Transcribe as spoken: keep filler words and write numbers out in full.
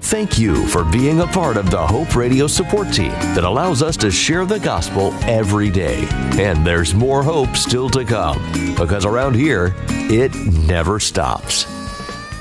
Thank you for being a part of the Hope Radio support team that allows us to share the gospel every day. And there's more hope still to come, because around here, it never stops.